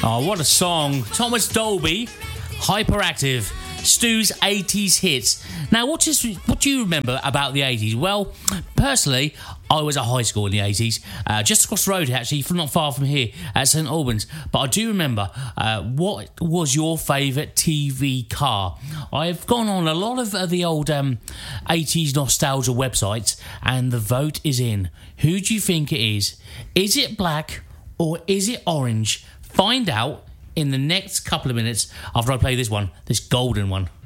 Oh, what a song. Thomas Dolby, Hyperactive, Stu's 80s hits. Now, what do you remember about the 80s? Well, personally, I was at high school in the 80s, just across the road, actually, not far from here, at St Albans. But I do remember, what was your favourite TV car? I've gone on a lot of the old 80s nostalgia websites, and the vote is in. Who do you think it is? Is it black or is it orange? Find out in the next couple of minutes after I play this golden one.